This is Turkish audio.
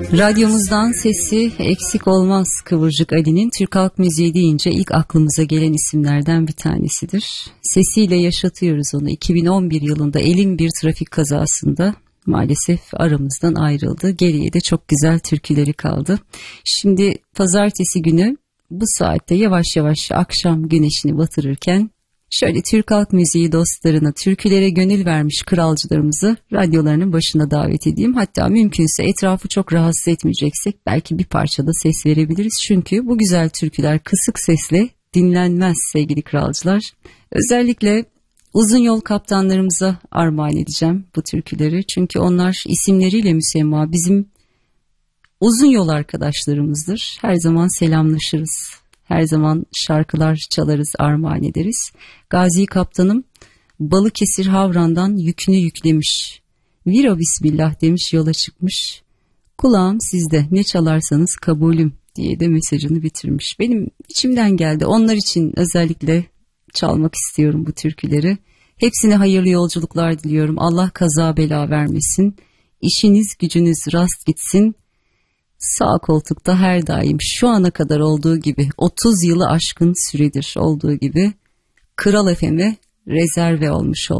Radyomuzdan sesi eksik olmaz Kıvırcık Ali'nin. Türk halk müziği deyince ilk aklımıza gelen isimlerden bir tanesidir. Sesiyle yaşatıyoruz onu. 2011 yılında elin bir trafik kazasında maalesef aramızdan ayrıldı. Geriye de çok güzel türküleri kaldı. Şimdi pazartesi günü bu saatte yavaş yavaş akşam güneşini batırırken şöyle Türk halk müziği dostlarına, türkülere gönül vermiş kralcılarımızı radyolarının başına davet edeyim. Hatta mümkünse etrafı çok rahatsız etmeyeceksek belki bir parçada ses verebiliriz. Çünkü bu güzel türküler kısık sesle dinlenmez sevgili kralcılar. Özellikle uzun yol kaptanlarımıza armağan edeceğim bu türküleri. Çünkü onlar isimleriyle müsemma bizim uzun yol arkadaşlarımızdır. Her zaman selamlaşırız. Her zaman şarkılar çalarız, armağan ederiz. Gazi Kaptanım Balıkesir Havran'dan yükünü yüklemiş. Vira bismillah demiş, yola çıkmış. Kulağım sizde, ne çalarsanız kabulüm diye de mesajını bitirmiş. Benim içimden geldi. Onlar için özellikle çalmak istiyorum bu türküleri. Hepsine hayırlı yolculuklar diliyorum. Allah kaza bela vermesin. İşiniz gücünüz rast gitsin. Sağ koltukta her daim şu ana kadar olduğu gibi 30 yılı aşkın süredir olduğu gibi Kral FM'e rezerve olmuş oldu.